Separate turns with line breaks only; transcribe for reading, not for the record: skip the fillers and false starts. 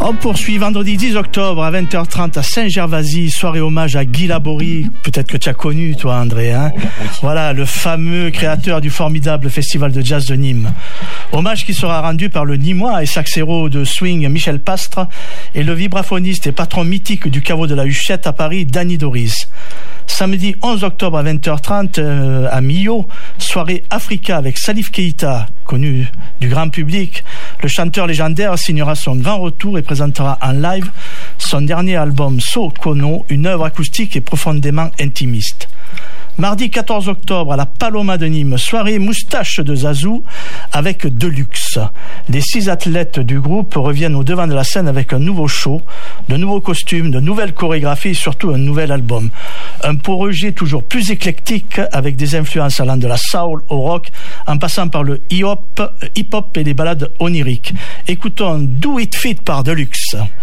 On poursuit vendredi 10 octobre à 20h30 à Saint-Gervasy, soirée hommage à Guy Laborie. Peut-être que tu as connu, toi, André. Hein, voilà, le fameux créateur du formidable festival de jazz de Nîmes. Hommage qui sera rendu par le Nîmois et saxero de swing Michel Pastre et le vibraphoniste et patron mythique du caveau de la Huchette à Paris, Danny Doris. Samedi 11 octobre à 20h30 à Millau, soirée Africa avec Salif Keïta, connu du grand public. Le chanteur légendaire signera son grand retour et présentera en live son dernier album So Kono, une œuvre acoustique et profondément intimiste. Mardi 14 octobre à la Paloma de Nîmes, soirée moustache de Zazou avec Deluxe. Les 6 athlètes du groupe reviennent au devant de la scène avec un nouveau show, de nouveaux costumes, de nouvelles chorégraphies et surtout un nouvel album. Un projet toujours plus éclectique avec des influences allant de la soul au rock en passant par le hip-hop et les ballades oniriques. Écoutons Do It Fit par Deluxe.